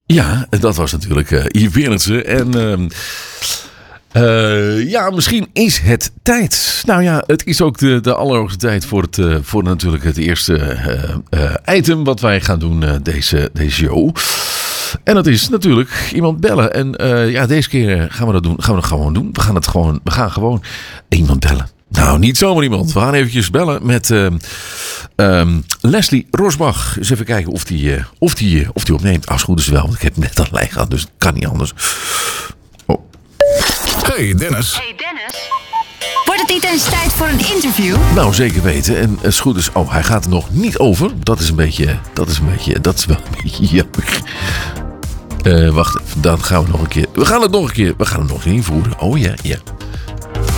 Ja, dat was natuurlijk Yves Berendsen. En ja, misschien is het tijd. Nou ja, het is ook de allerhoogste tijd voor natuurlijk het eerste item wat wij gaan doen deze show. En dat is natuurlijk iemand bellen. En ja, deze keer gaan we dat doen. Gaan we dat gewoon doen. We gaan gewoon iemand bellen. Nou, niet zomaar iemand. We gaan eventjes bellen met Leslie Rosbach. Eens even kijken of die opneemt. Als het goed is wel, want ik heb net al lijn gehad, dus het kan niet anders. Oh. Hey Dennis. Wordt het niet eens tijd voor een interview? Nou, zeker weten. En het is goed is... Oh, hij gaat er nog niet over. Dat is wel een beetje jammer. Wacht even, dan gaan we nog een keer... We gaan het nog een keer invoeren. Oh ja.